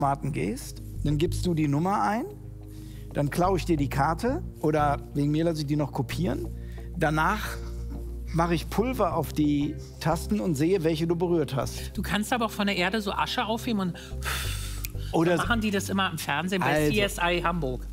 Automaten gehst, dann gibst du die Nummer ein, dann klaue ich dir die Karte oder wegen mir lasse ich die noch kopieren. Danach mache ich Pulver auf die Tasten und sehe, welche du berührt hast. Du kannst aber auch von der Erde so Asche aufheben und oder machen die das immer im Fernsehen bei CSI Hamburg.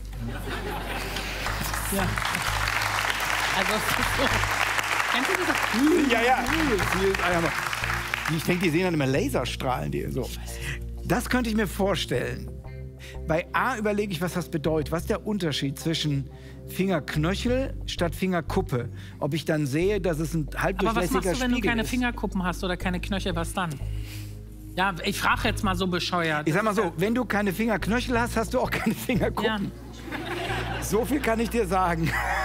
Ja. Also, so. Kennst du das? Ja, ja. Ich denke, die sehen dann immer Laserstrahlen. So. Das könnte ich mir vorstellen. Bei A überlege ich, was das bedeutet. Was ist der Unterschied zwischen Fingerknöchel statt Fingerkuppe? Ob ich dann sehe, dass es ein halbdurchlässiger Spiegel ist. Aber was machst du, wenn du keine Fingerkuppen hast oder keine Knöchel? Was dann? Ja, ich frage jetzt mal so bescheuert. Ich sag mal so, wenn du keine Fingerknöchel hast, hast du auch keine Fingerkuppen. Ja. So viel kann ich dir sagen.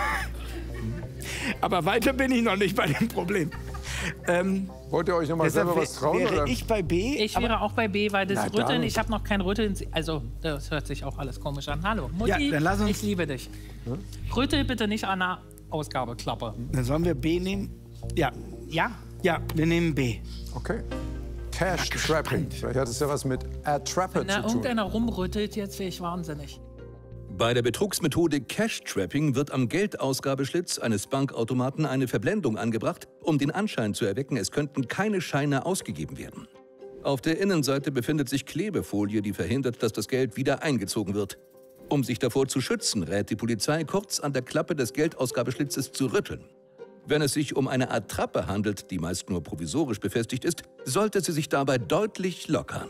Aber weiter bin ich noch nicht bei dem Problem. Wollt ihr euch noch mal selber was trauen? Wäre oder? ich bei B? Ich wäre auch bei B, weil das Na, Rütteln, dann. ich habe noch kein Rütteln. Also, das hört sich auch alles komisch an. Hallo, Mutti, Ja, dann lass uns- ich liebe dich. Rüttel bitte nicht an der Ausgabeklappe. Dann sollen wir B nehmen? Ja. Ja? Ja, wir nehmen B. Okay. Cash Trapping. Vielleicht hat es ja was mit Attrapper Wenn zu da tun. irgendeiner rumrüttelt, jetzt wäre ich wahnsinnig. Bei der Betrugsmethode Cash-Trapping wird am Geldausgabeschlitz eines Bankautomaten eine Verblendung angebracht, um den Anschein zu erwecken, es könnten keine Scheine ausgegeben werden. Auf der Innenseite befindet sich Klebefolie, die verhindert, dass das Geld wieder eingezogen wird. Um sich davor zu schützen, rät die Polizei, kurz an der Klappe des Geldausgabeschlitzes zu rütteln. Wenn es sich um eine Attrappe handelt, die meist nur provisorisch befestigt ist, sollte sie sich dabei deutlich lockern.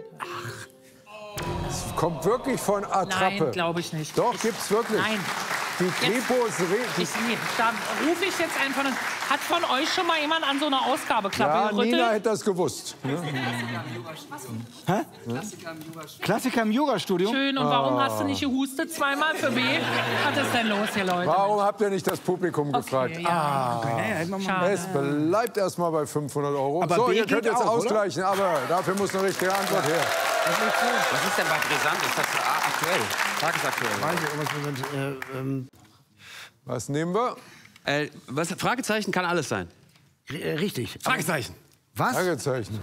Kommt wirklich von Attrappe. Nein, glaube ich nicht. Doch, gibt's wirklich. Nein. Die Krepos... Da rufe ich jetzt einen von uns. Hat von euch schon mal jemand an so einer Ausgabeklappe Ja, gerüttelt? Nina hätte das gewusst. Hä? Klassiker im Yoga-Studium? Schön. Und warum hast du nicht gehustet zweimal für B? Was ist denn los hier, Leute? Warum habt ihr nicht das Publikum gefragt? Ja. Schade. Es bleibt erstmal bei 500 €. Aber so, B ihr könnt geht jetzt auch, ausgleichen, aber dafür muss eine richtige Antwort her. Was ist denn bei Brisant? Ist das aktuell? Tagesaktuell? Was nehmen wir? Fragezeichen kann alles sein. Richtig. Fragezeichen. Was? Fragezeichen.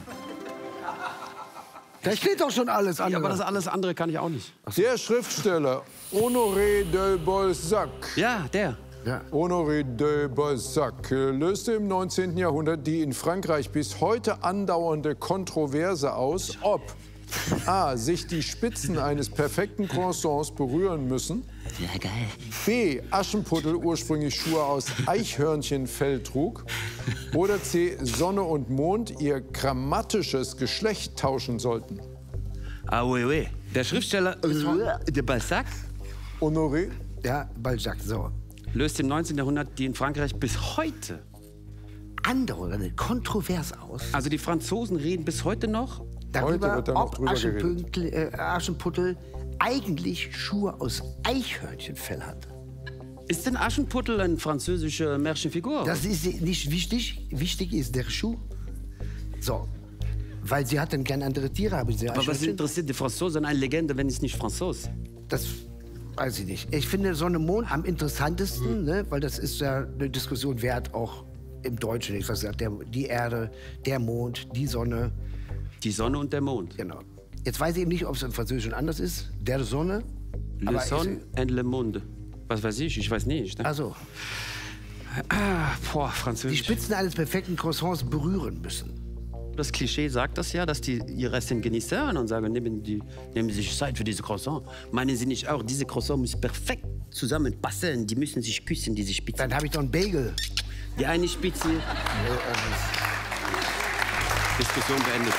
Da steht doch schon alles Ja, andere. aber das alles andere kann ich auch nicht. Der Schriftsteller Honoré de Balzac. Ja, der. Honoré de Balzac löste im 19. Jahrhundert die in Frankreich bis heute andauernde Kontroverse aus, ob A. sich die Spitzen eines perfekten Croissants berühren müssen, Ja, geil. B. Aschenputtel ursprünglich Schuhe aus Eichhörnchenfell trug oder C. Sonne und Mond ihr grammatisches Geschlecht tauschen sollten. Ah, oui, oui. Der Schriftsteller de Balzac Honoré? Ja, Balzac, so. löst im 19. Jahrhundert die in Frankreich bis heute. Andere, kontrovers aus. Also die Franzosen reden bis heute noch. Darüber, wird da noch ob drüber Aschenputtel eigentlich Schuhe aus Eichhörnchenfell hat. Ist denn Aschenputtel eine französische Märchenfigur? Das ist nicht wichtig. Wichtig ist der Schuh. So. Weil sie hatten gerne andere Tiere, aber sie aber was Eichhörnchen. interessiert die Franzosen eine Legende, wenn es nicht Franzos? Das weiß ich nicht. Ich finde Sonne, Mond am interessantesten, ne? Weil das ist ja eine Diskussion wert, auch im Deutschen. Ich weiß nicht, die Erde, der Mond, die Sonne. Die Sonne und der Mond. Genau. Jetzt weiß ich eben nicht, ob es im Französischen anders ist. Der Sonne. Le aber Son and le Monde. Was weiß ich weiß nicht. Ne? Also, Boah, die Französisch. Spitzen eines perfekten Croissants berühren müssen. Das Klischee sagt das ja, dass die ihre sind genießen und sagen, nehmen Sie sich Zeit für diese Croissant. Meinen Sie nicht auch, diese Croissant muss perfekt zusammenpassen, die müssen sich küssen, diese Spitzen. Dann habe ich doch einen Bagel. Die eine Spitze. Diskussion beendet.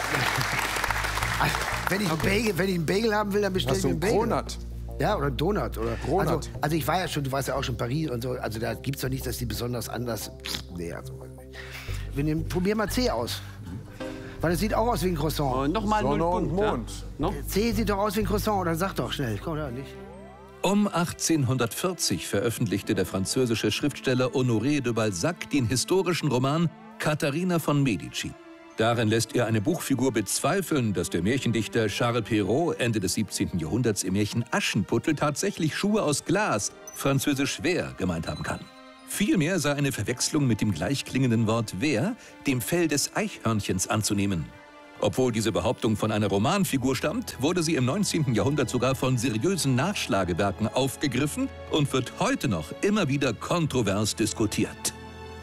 Wenn ich einen Bagel haben will, dann bestelle Hast ich du mir einen einen Bagel. Kronat? Ja, oder einen Donut. Oder, Kronat. Also ich war ja schon, du warst ja auch schon in Paris und so. Also da gibt's doch nicht, dass die besonders anders... Nee, also weiß nicht. Probier mal C aus. Weil das sieht auch aus wie ein Croissant. Und nochmal Sonne 0 und Punkte. Mond. Ja? No? C sieht doch aus wie ein Croissant. Dann sag doch schnell. Komm, ja, nicht. Um 1840 veröffentlichte der französische Schriftsteller Honoré de Balzac den historischen Roman Katharina von Medici. Darin lässt er eine Buchfigur bezweifeln, dass der Märchendichter Charles Perrault Ende des 17. Jahrhunderts im Märchen Aschenputtel tatsächlich Schuhe aus Glas, französisch Ver, gemeint haben kann. Vielmehr sei eine Verwechslung mit dem gleichklingenden Wort Ver, dem Fell des Eichhörnchens, anzunehmen. Obwohl diese Behauptung von einer Romanfigur stammt, wurde sie im 19. Jahrhundert sogar von seriösen Nachschlagewerken aufgegriffen und wird heute noch immer wieder kontrovers diskutiert.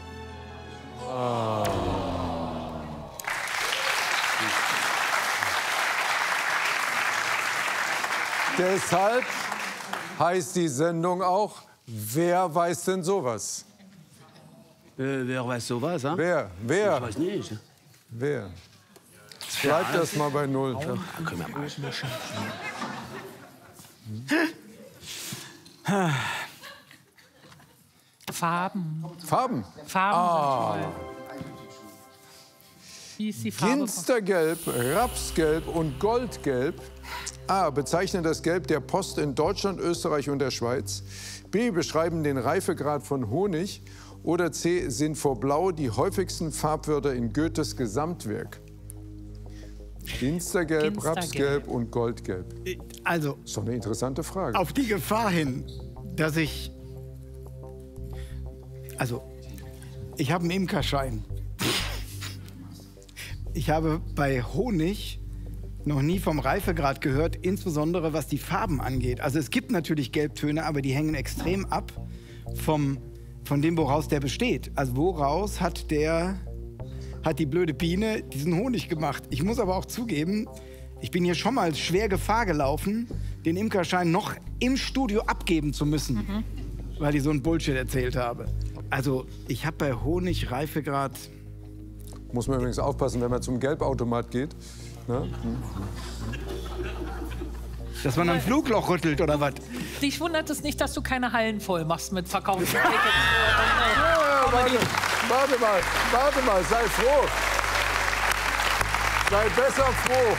Deshalb heißt die Sendung auch, wer weiß denn sowas? Wer weiß sowas, ha? Wer? Ich weiß nicht. Wer? Bleibt das mal bei 0. Farben. Farben. Farben sind toll. Wie ist die Farbe? Ginstergelb, Rapsgelb und Goldgelb. A. Bezeichnen das Gelb der Post in Deutschland, Österreich und der Schweiz. B. Beschreiben den Reifegrad von Honig. Oder C. Sind vor Blau die häufigsten Farbwörter in Goethes Gesamtwerk. Ginstergelb, Rapsgelb und Goldgelb. Also, Das ist doch eine interessante Frage. auf die Gefahr hin, dass ich... Also, ich habe einen Imkerschein. Ich habe bei Honig noch nie vom Reifegrad gehört, insbesondere was die Farben angeht. Also es gibt natürlich Gelbtöne, aber die hängen extrem ab von dem, woraus der besteht. Also woraus hat die blöde Biene diesen Honig gemacht? Ich muss aber auch zugeben, ich bin hier schon mal schwer Gefahr gelaufen, den Imkerschein noch im Studio abgeben zu müssen, weil ich so einen Bullshit erzählt habe. Also ich habe bei Honig Reifegrad... Muss man übrigens aufpassen, wenn man zum Gelbautomat geht. Ne? Dass man ein Flugloch rüttelt oder was? Dich wundert es nicht, dass du keine Hallen voll machst mit Verkaufstickets. Warte mal, sei froh. Sei besser froh.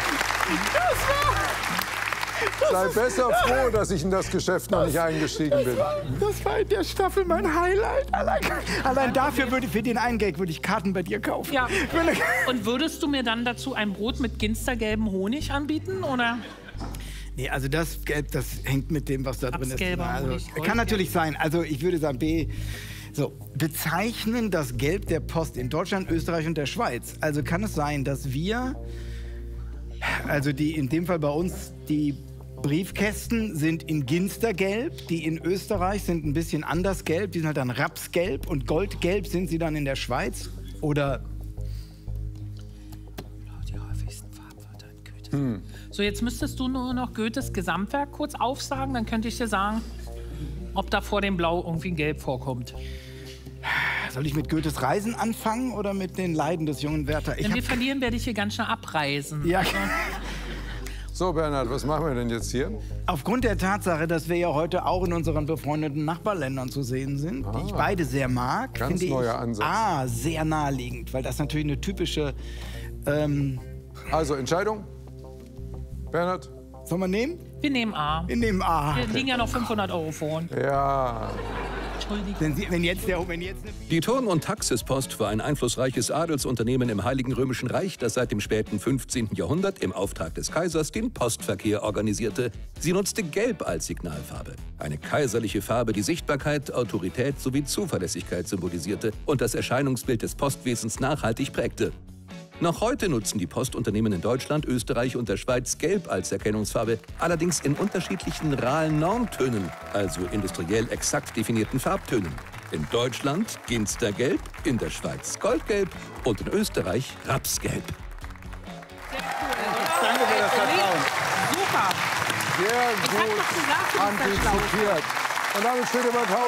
Sei besser froh, dass ich in das Geschäft noch nicht eingestiegen bin. Das war in der Staffel mein Highlight. Allein dafür für den einen Gag würde ich Karten bei dir kaufen. Ja. Und würdest du mir dann dazu ein Brot mit ginstergelbem Honig anbieten, oder? Nee, also das Gelb, das hängt mit dem, was da drin ist. Rapsgelber Also, Honig, kann natürlich sein. Also ich würde sagen, B. So, bezeichnen das Gelb der Post in Deutschland, Österreich und der Schweiz. Also kann es sein, dass wir, also in dem Fall bei uns, die Briefkästen sind in Ginstergelb, die in Österreich sind ein bisschen anders gelb, die sind halt dann Rapsgelb und Goldgelb sind sie dann in der Schweiz oder... Die häufigsten Farbwörter in Goethes. So, jetzt müsstest du nur noch Goethes Gesamtwerk kurz aufsagen, dann könnte ich dir sagen, ob da vor dem Blau irgendwie ein Gelb vorkommt. Soll ich mit Goethes Reisen anfangen oder mit den Leiden des jungen Werther? Wenn wir verlieren, werde ich hier ganz schnell abreisen. Ja. So, Bernhard, was machen wir denn jetzt hier? Aufgrund der Tatsache, dass wir ja heute auch in unseren befreundeten Nachbarländern zu sehen sind, die ich beide sehr mag, Ganz finde neuer ich Ansatz. sehr naheliegend, weil das natürlich eine typische... Also, Entscheidung? Bernhard? Sollen wir nehmen? Wir nehmen A. Wir nehmen A. Wir liegen ja noch 500 € vor uns. Ja. Entschuldigung. Wenn jetzt Die Turn- und Taxispost war ein einflussreiches Adelsunternehmen im Heiligen Römischen Reich, das seit dem späten 15. Jahrhundert im Auftrag des Kaisers den Postverkehr organisierte. Sie nutzte Gelb als Signalfarbe. Eine kaiserliche Farbe, die Sichtbarkeit, Autorität sowie Zuverlässigkeit symbolisierte und das Erscheinungsbild des Postwesens nachhaltig prägte. Noch heute nutzen die Postunternehmen in Deutschland, Österreich und der Schweiz Gelb als Erkennungsfarbe, allerdings in unterschiedlichen Rahl-Normtönen, also industriell exakt definierten Farbtönen. In Deutschland Ginstergelb, in der Schweiz Goldgelb und in Österreich Rapsgelb. Danke für das Vertrauen. Super. Sehr gut doch gesagt, du bist der antizipiert. Und damit steht über 1.000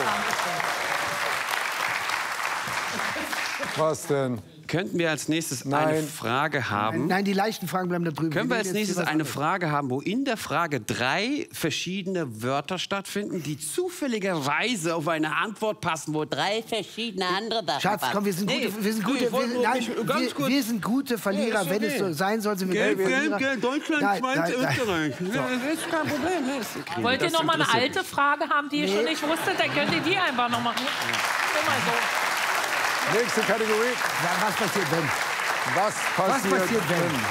€. Was denn? Könnten wir als nächstes eine Nein. Frage haben? Nein, die leichten Fragen bleiben da drüben. Können wir nehmen als jetzt nächstes hier was eine anderes. Frage haben, wo in der Frage 3 verschiedene Wörter stattfinden, die zufälligerweise auf eine Antwort passen, wo 3 verschiedene andere Sachen Schatz, komm, wir sind gute Verlierer, wenn es so sein soll. Sind wir gute Verlierer. Deutschland, Nein, Schweiz, nein, nein. Österreich. Das ist kein Problem. Wollt ihr noch mal eine alte Frage haben, die ihr schon nicht wusstet? Dann könnt ihr die einfach noch mal. Nur mal so. Nächste Kategorie. Ja, was passiert, wenn? Was passiert, wenn?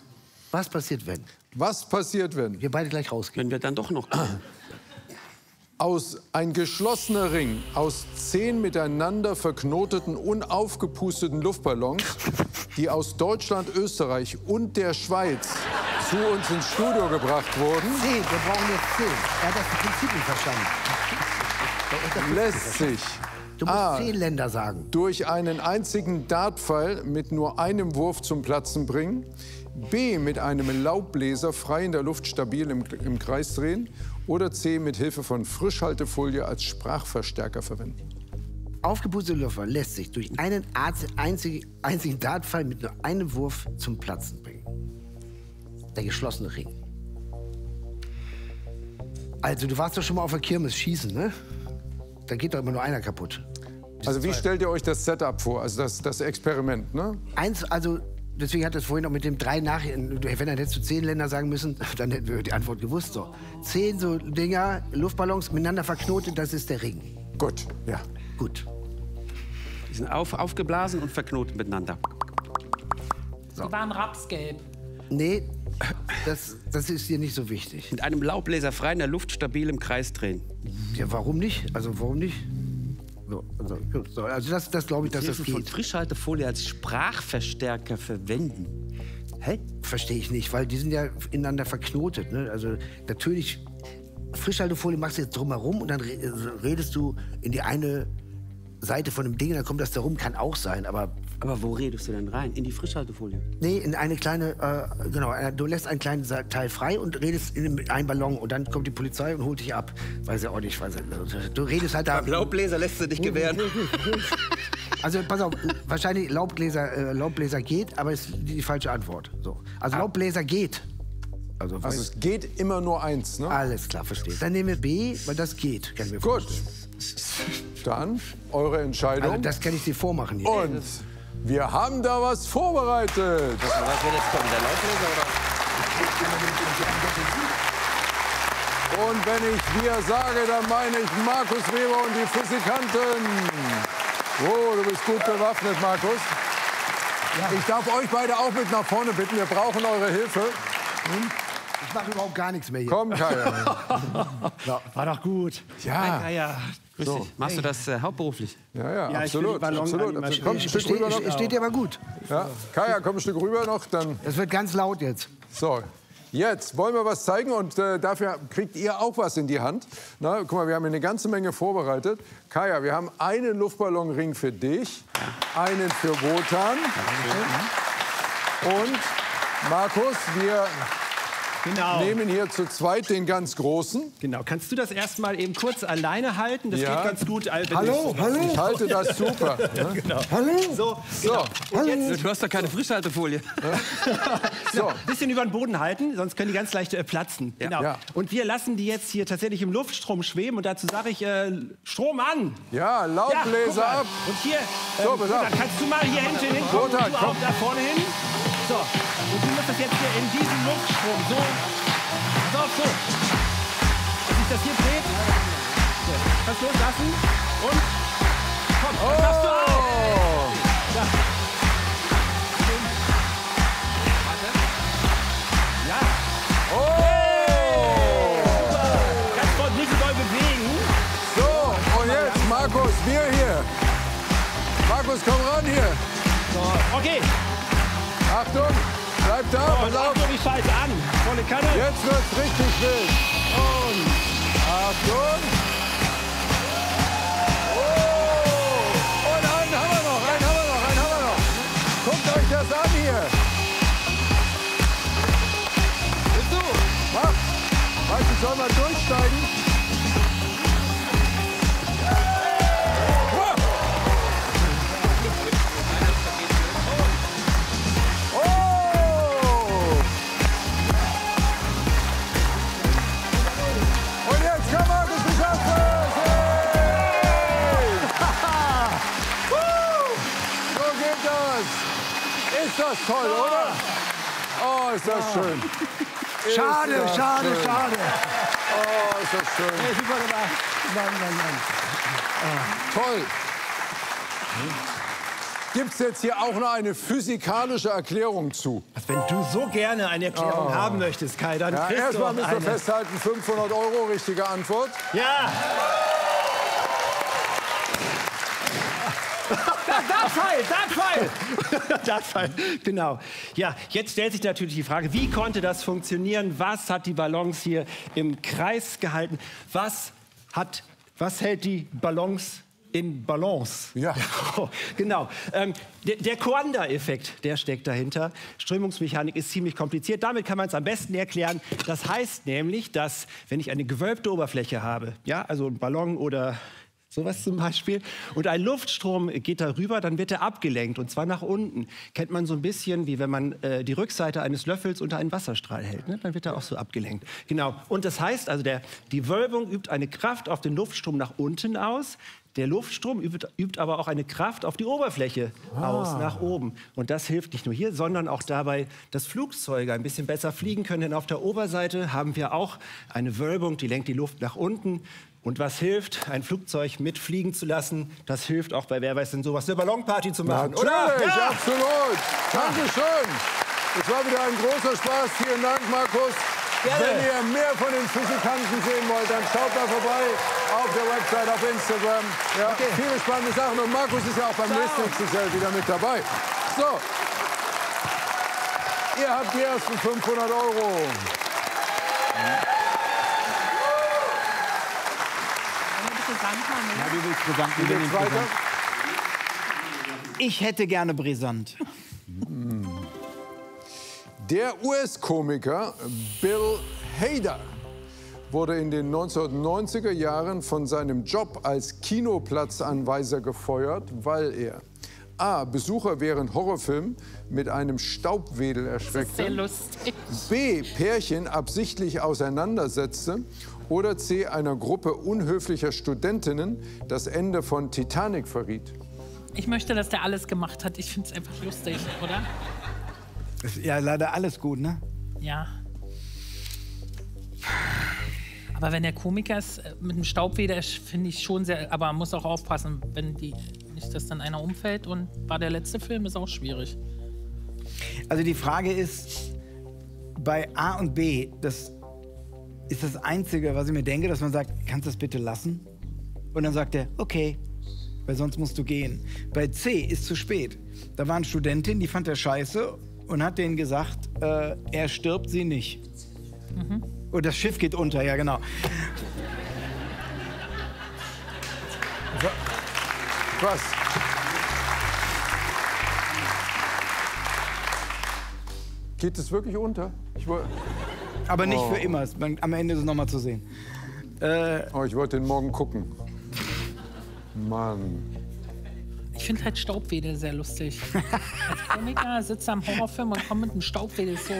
Was passiert, wenn? Was passiert, wenn? Wir beide gleich rausgehen. Wenn wir dann doch noch... Ein geschlossener Ring aus 10 miteinander verknoteten, unaufgepusteten Luftballons, die aus Deutschland, Österreich und der Schweiz zu uns ins Studio gebracht wurden. 10, wir brauchen jetzt 10. Er hat das Prinzip nicht verstanden. Lässt sich Du musst 10 Länder sagen. durch einen einzigen Dartpfeil mit nur einem Wurf zum Platzen bringen, B mit einem Laubbläser frei in der Luft stabil im Kreis drehen oder C mit Hilfe von Frischhaltefolie als Sprachverstärker verwenden. Aufgepustete Luftballon lässt sich durch einen einzigen Dartpfeil mit nur einem Wurf zum Platzen bringen. Der geschlossene Ring. Also, du warst doch schon mal auf der Kirmes schießen, ne? Da geht doch immer nur einer kaputt. Also wie stellt ihr euch das Setup vor, also das Experiment, ne? Deswegen hat das vorhin auch mit dem 3 Nachrichten, wenn dann hättest du 10 Länder sagen müssen, dann hätten wir die Antwort gewusst. So. 10 so Dinger, Luftballons miteinander verknotet, das ist der Ring. Gut, ja. Gut. Die sind aufgeblasen und verknotet miteinander. Die waren rapsgelb. Nee, das ist dir nicht so wichtig. Mit einem Laubbläser frei in der Luft stabil im Kreis drehen. Ja, warum nicht? Also, warum nicht? Also das glaube ich, dass das Hilfe von geht. Frischhaltefolie als Sprachverstärker verwenden. Hä? Verstehe ich nicht, weil die sind ja ineinander verknotet. Ne? Also natürlich, Frischhaltefolie machst du jetzt drumherum und dann redest du in die eine Seite von dem Ding, dann kommt das da rum, kann auch sein, aber wo redest du denn rein? In die Frischhaltefolie? nee, in eine kleine, du lässt einen kleinen Teil frei und redest in einen Ballon und dann kommt die Polizei und holt dich ab. Weiß ja auch nicht, du redest halt da... Laubbläser lässt du dich gewähren. Also pass auf, wahrscheinlich Laubbläser geht, aber ist die falsche Antwort. So. Also Laubbläser geht. Also Es geht immer nur eins, ne? alles klar, verstehe. Dann nehmen wir B, weil das geht. Kann ich mir Gut, vorstellen. dann eure Entscheidung. Also das kann ich dir vormachen hier. Und wir haben da was vorbereitet. Was wird jetzt kommen? Der Laubbläser oder? Und wenn ich wir sage, dann meine ich Markus Weber und die Physikanten. Oh, du bist gut bewaffnet, Markus. Ich darf euch beide auch mit nach vorne bitten. Wir brauchen eure Hilfe. Ich mache überhaupt gar nichts mehr hier. Komm, Kaya. War doch gut. Ja, Ja. Grüß dich. Machst du das hauptsächlich? ja, Ja, ich will absolut. die Ballon absolut. an die Komm, ein Stück rüber noch. Steht dir aber gut. Ja. Kaya, komm ein Stück rüber noch. Dann. Das wird ganz laut jetzt. So, jetzt wollen wir was zeigen und dafür kriegt ihr auch was in die Hand. Na, guck mal, wir haben hier eine ganze Menge vorbereitet. Kaya, wir haben einen Luftballonring für dich, einen für Wotan und Markus, wir nehmen hier zu zweit den ganz großen. Genau. Kannst du das erstmal eben kurz alleine halten? Das Ja. geht ganz gut. Hallo? Ich halte das super. Hallo? So, So, und jetzt Du hast doch keine Frischhaltefolie. so. ein bisschen über den Boden halten, sonst können die ganz leicht platzen. Genau. Ja. Und wir lassen die jetzt hier tatsächlich im Luftstrom schweben. Und dazu sage ich, Strom an. Ja, Ja, guck Laubbläser mal. ab. Und hier, So, pass auf. dann kannst du mal hier hinten hinkommen, Wotan, du komm. auch da vorne hin. So, und du musst das jetzt hier in diesen Luftstrom so, pass auf, so. Dass sich das hier dreht. So, kannst loslassen und komm, das machst du auch. Oh, Ja. Ja, oh. ganz vorne nicht so doll bewegen. So, und jetzt Markus, wir hier. Markus, komm ran hier. So, okay. Achtung, bleib da, Und pass auf. Achtung, ich schalte an. Volle Kanne. Jetzt wird's richtig wild. Und Achtung. Oh. Und einen haben wir noch, einen haben wir noch. Guckt euch das an hier. Bist du? Mach. Weißt du, soll mal durchsteigen? Wow. Oh. Und jetzt kann Markus geschafft es! Hey! So geht das! Ist das toll, oder? Oh, ist das schön. Schade, Ist das schade, schön. schade. Oh, ist das schön. Super gemacht. Mann. Toll. Ja, gibt es jetzt hier auch noch eine physikalische Erklärung zu. Also wenn du so gerne eine Erklärung haben möchtest, Kai, dann kriegst du erstmal müssen wir eine. festhalten, 500 €, richtige Antwort. Ja! Dartpfeil, genau. Ja, jetzt stellt sich natürlich die Frage, wie konnte das funktionieren? Was hat die Ballons hier im Kreis gehalten? Was hält die Ballons in Balance? Ja. Genau. Der Coanda-Effekt, der steckt dahinter. Strömungsmechanik ist ziemlich kompliziert. Damit kann man es am besten erklären. Das heißt nämlich, dass, wenn ich eine gewölbte Oberfläche habe, ja, also ein Ballon oder sowas zum Beispiel, und ein Luftstrom geht darüber, dann wird er abgelenkt, und zwar nach unten. Kennt man so ein bisschen, wie wenn man die Rückseite eines Löffels unter einen Wasserstrahl hält. Ne? Dann wird er auch so abgelenkt. Genau. Und das heißt also, die Wölbung übt eine Kraft auf den Luftstrom nach unten aus. Der Luftstrom übt aber auch eine Kraft auf die Oberfläche aus, nach oben. Und das hilft nicht nur hier, sondern auch dabei, dass Flugzeuge ein bisschen besser fliegen können. Denn auf der Oberseite haben wir auch eine Wölbung, die lenkt die Luft nach unten. Und was hilft, ein Flugzeug mitfliegen zu lassen? Das hilft auch bei Wer weiß denn sowas, eine Ballonparty zu machen, Natürlich, oder? Ja! absolut. Dankeschön. Es war wieder ein großer Spaß. Vielen Dank, Markus. Gerne. Wenn ihr mehr von den Physikanten sehen wollt, dann schaut mal vorbei auf der Website, auf Instagram. Ja, viele spannende Sachen. Und Markus ist ja auch beim nächsten XXL wieder mit dabei. So. Ihr habt die ersten 500 €. Ja, du willst brisant. Wie geht's weiter? Ich hätte gerne brisant. Der US-Komiker Bill Hader wurde in den 1990er Jahren von seinem Job als Kinoplatzanweiser gefeuert, weil er a. Besucher während Horrorfilmen mit einem Staubwedel erschreckte, Sehr lustig. b. Pärchen absichtlich auseinandersetzte oder c. einer Gruppe unhöflicher Studentinnen das Ende von Titanic verriet. Ich möchte, dass der alles gemacht hat. Ich finde es einfach lustig, oder? Ist ja leider alles gut, ne? Ja. Aber wenn der Komiker ist, mit dem Staubweder, finde ich schon sehr. Aber man muss auch aufpassen, wenn nicht, dass dann einer umfällt. Und war der letzte Film, ist auch schwierig. Also die Frage ist, bei A und B, das ist das Einzige, was ich mir denke, dass man sagt, kannst du das bitte lassen? Und dann sagt er, okay, weil sonst musst du gehen. Bei C ist zu spät. Da war eine Studentin, die fand er scheiße und hat denen gesagt, er stirbt, sie nicht. Und das Schiff geht unter, ja genau. So. Was? Geht es wirklich unter? Aber nicht für immer. Am Ende ist es nochmal zu sehen. Ich wollte den morgen gucken. Mann. Ich finde halt Staubwedel sehr lustig. Als Komiker sitzt er am Horrorfilm und kommt mit einem Staubwedel so.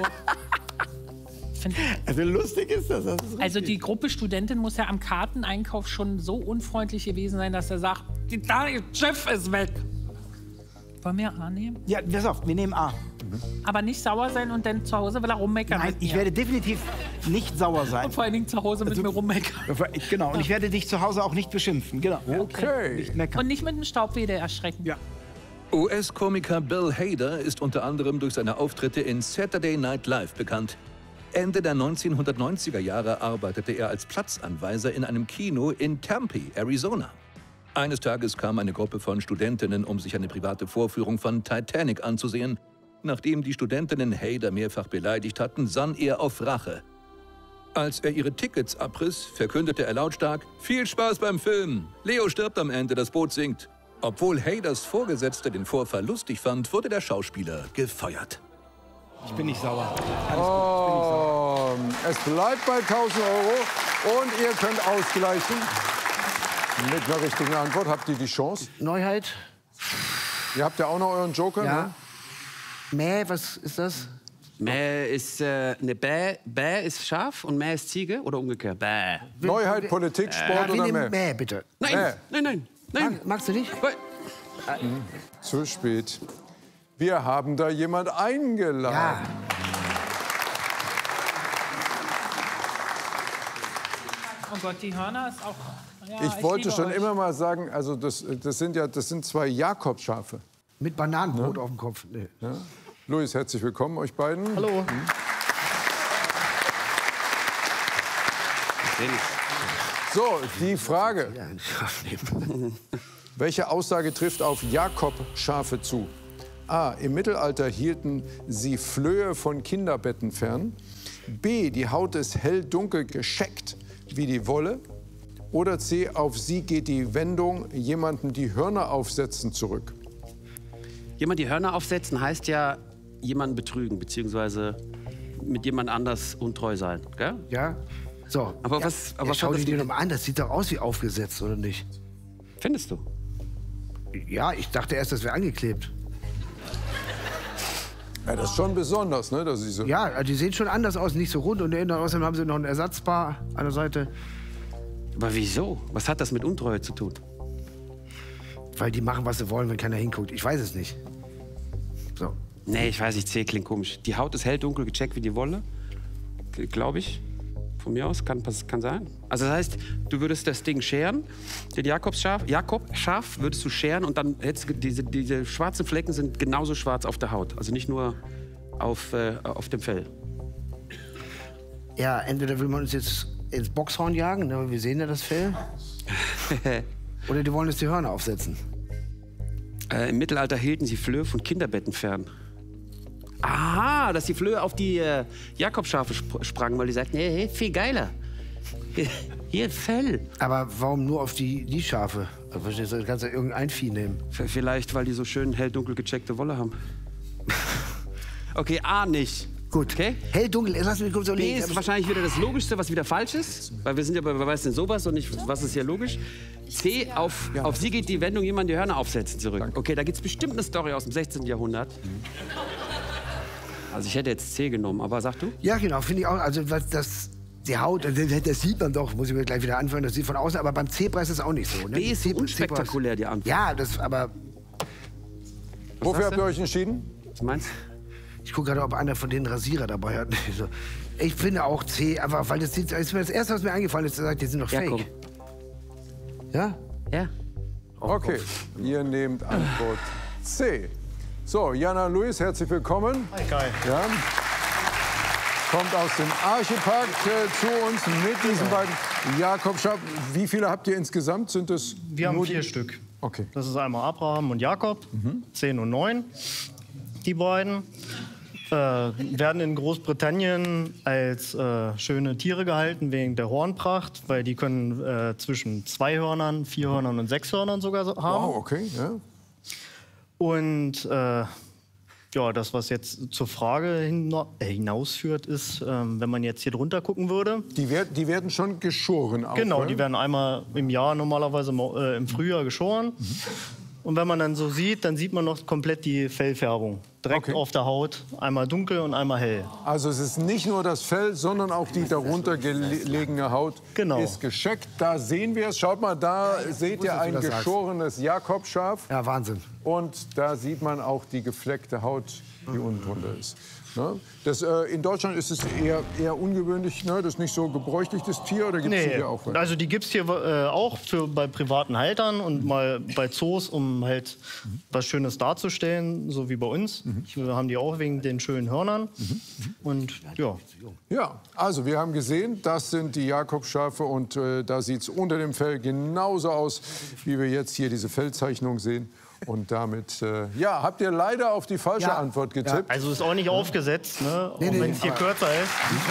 Also lustig ist das. Also die Gruppe Studentin muss ja am Karteneinkauf schon so unfreundlich gewesen sein, dass er sagt, das Schiff ist weg. Wollen wir A nehmen? Ja, pass auf, wir nehmen A. Aber nicht sauer sein und dann zu Hause will er rummeckern. Nein, ich werde definitiv nicht sauer sein. Und vor allen Dingen zu Hause mit mir rummeckern. Genau, und ich werde dich zu Hause auch nicht beschimpfen. Genau. Okay. Nicht meckern. Und nicht mit dem Staubwedel erschrecken. Ja. US-Komiker Bill Hader ist unter anderem durch seine Auftritte in Saturday Night Live bekannt. Ende der 1990er Jahre arbeitete er als Platzanweiser in einem Kino in Tempe, Arizona. Eines Tages kam eine Gruppe von Studentinnen, um sich eine private Vorführung von Titanic anzusehen. Nachdem die Studentinnen Hader mehrfach beleidigt hatten, sann er auf Rache. Als er ihre Tickets abriss, verkündete er lautstark: „Viel Spaß beim Film! Leo stirbt am Ende, das Boot sinkt." Obwohl Haders Vorgesetzte den Vorfall lustig fand, wurde der Schauspieler gefeuert. Ich bin nicht sauer. Es bleibt bei 1.000 € und ihr könnt ausgleichen. Mit einer richtigen Antwort habt ihr die Chance. Neuheit? Ihr habt ja auch noch euren Joker, Ja. ne? Mäh, was ist das? Mäh ist eine Bäh. Bäh ist Schaf und Mäh ist Ziege oder umgekehrt? Bäh. Neuheit, Politik, Sport Wir oder nehmen mehr? Mäh, bitte. Nein. Magst du nicht? Zu spät. Wir haben da jemand eingeladen. Ja. Oh Gott, die Hörner ist auch... Ja, Ich wollte liebe schon euch. immer mal sagen, also das sind 2 Jakobschafe. Mit Bananenbrot auf dem Kopf. Nee. Ja. Luis, herzlich willkommen, euch beiden. Hallo. So, die Frage. Welche Aussage trifft auf Jakob-Schafe zu? A. Im Mittelalter hielten sie Flöhe von Kinderbetten fern. B. Die Haut ist hell-dunkel gescheckt wie die Wolle. Oder C. Auf sie geht die Wendung, jemandem die Hörner aufsetzen, zurück. Jemand die Hörner aufsetzen heißt ja jemanden betrügen, beziehungsweise mit jemand anders untreu sein, gell? Ja. So. Aber ja. was Schau hat dir das die mit- doch mal an, das sieht doch aus wie aufgesetzt, oder nicht? Findest du? Ja, ich dachte erst, das wäre angeklebt. Ja, das ist schon besonders, ne? Dass sie so Ja, also die sehen schon anders aus, nicht so rund. Und außerdem haben sie noch ein Ersatzpaar an der Seite. Aber wieso? Was hat das mit Untreue zu tun? Weil die machen, was sie wollen, wenn keiner hinguckt. Ich weiß es nicht. So. Nee, ich weiß nicht, C klingt komisch. Die Haut ist hell-dunkel gecheckt wie die Wolle, glaube ich. Von mir aus, kann sein. Also das heißt, du würdest das Ding scheren, den Jakob-Schaf würdest du scheren und dann hättest du diese schwarzen Flecken sind genauso schwarz auf der Haut. Also nicht nur auf dem Fell. Ja, entweder will man uns jetzt ins Boxhorn jagen, ne, weil wir sehen ja das Fell. Oder die wollen uns die Hörner aufsetzen. Im Mittelalter hielten sie Flöhe von Kinderbetten fern. Aha, dass die Flöhe auf die Jakobschafe sprangen, weil die sagten, hey, viel geiler. Hier, Fell. Aber warum nur auf die Schafe? Verstehst du, du kannst ja irgendein Vieh nehmen. Vielleicht, weil die so schön hell-dunkel gecheckte Wolle haben. Okay, A nicht. Gut. Okay? Hell-dunkel, lass mich kurz B überlegen. ist wahrscheinlich wieder das Logischste, was wieder falsch ist. Weil wir sind ja bei Wer weiß denn sowas und nicht, was ist hier logisch. C, auf sie geht die Wendung, jemand die Hörner aufsetzen zurück. Okay, da gibt es bestimmt eine Story aus dem 16. Jahrhundert. Also ich hätte jetzt C genommen, aber sag du? Ja, genau, finde ich auch. Also die Haut, das sieht man doch, muss ich mir gleich wieder anfangen, das sieht von außen, aber beim Zebra ist es auch nicht so. Ne? B ist so unspektakulär, die Antwort. Ja, aber Wofür habt ihr euch entschieden? Was meinst du? ich gucke gerade, ob einer von denen Rasierer dabei hat. So. Ich finde auch C, einfach, weil das ist mir das Erste, was mir eingefallen ist, sagt, die sind doch Ja, fake. komm. Ja? Ja. Okay, ihr nehmt Antwort C. So, Jana Luis, herzlich willkommen. Hi, Kai. Ja. Kommt aus dem Archepark zu uns mit diesen beiden Jakob-Schafen. Wie viele habt ihr insgesamt? Sind es Wir haben nur 4 die- Stück. Okay. Das ist einmal Abraham und Jakob, 10 und 9. Die beiden werden in Großbritannien als schöne Tiere gehalten wegen der Hornpracht, weil die können zwischen 2 Hörnern, 4 Hörnern und 6 Hörnern sogar haben. Wow, okay. Ja. Und ja, das, was jetzt zur Frage hinausführt, ist, wenn man jetzt hier drunter gucken würde. Die werden schon geschoren auch, Genau, oder? die werden einmal im Jahr normalerweise im Frühjahr geschoren. Und wenn man dann so sieht, dann sieht man noch komplett die Fellfärbung. Direkt Okay. auf der Haut, einmal dunkel und einmal hell. Also es ist nicht nur das Fell, sondern auch die darunter gelegene Haut Genau. ist gescheckt. Da sehen wir es. Schaut mal, da seht ihr ein du das sagst. geschorenes Jakobschaf. Ja, Wahnsinn. Und da sieht man auch die gefleckte Haut, die unten drunter ist. Ne? In Deutschland ist es eher ungewöhnlich. Ne? Das ist nicht so gebräuchlich, das Tier. Oder gibt es Nee, hier auch? also die gibt es hier auch bei privaten Haltern und mal bei Zoos, um halt was Schönes darzustellen, so wie bei uns. Wir haben die auch wegen den schönen Hörnern. Und ja, Ja, also wir haben gesehen, das sind die Jakobschafe. Und da sieht es unter dem Fell genauso aus, wie wir jetzt hier diese Fellzeichnung sehen. Und damit, ja, habt ihr leider auf die falsche Ja. Antwort getippt. also ist auch nicht aufgesetzt, ne? Auch nee, wenn es hier aber- kürzer ist.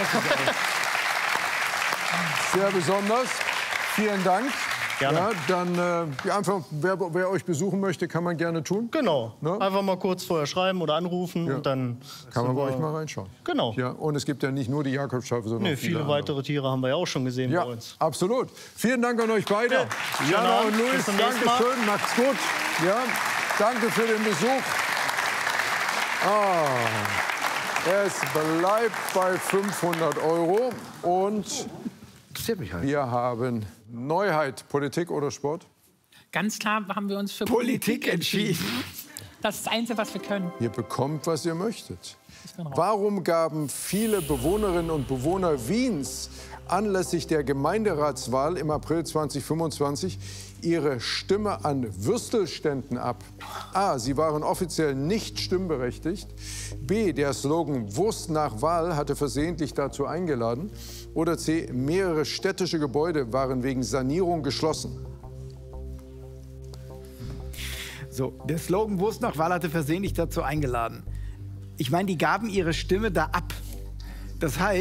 Sehr besonders. Vielen Dank. Gerne. Ja, dann ja, einfach, wer euch besuchen möchte, kann man gerne tun. Genau. Ne? Einfach mal kurz vorher schreiben oder anrufen und dann Kann man sind bei wir- euch mal reinschauen. Genau. Ja, und es gibt ja nicht nur die Jakobschafe, sondern Nee, auch viele andere. weitere Tiere haben wir ja auch schon gesehen Ja, bei uns. absolut. Vielen Dank an euch beide. Ja, schönen Jana Abend. und Luis, Bis zum nächsten danke Mal. schön. Macht's gut. Ja, danke für den Besuch. Es bleibt bei 500 € und Interessiert mich halt. wir haben Neuheit, Politik oder Sport? Ganz klar haben wir uns für Politik entschieden. Das ist das Einzige, was wir können. Ihr bekommt, was ihr möchtet. Warum gaben viele Bewohnerinnen und Bewohner Wiens anlässlich der Gemeinderatswahl im April 2025 ihre Stimme an Würstelständen ab? A. Sie waren offiziell nicht stimmberechtigt. B. Der Slogan Wurst nach Wahl hatte versehentlich dazu eingeladen. Oder C. Mehrere städtische Gebäude waren wegen Sanierung geschlossen. So, der Slogan Wurst nach Wahl hatte versehentlich dazu eingeladen. Ich meine, die gaben ihre Stimme da ab. Das heißt,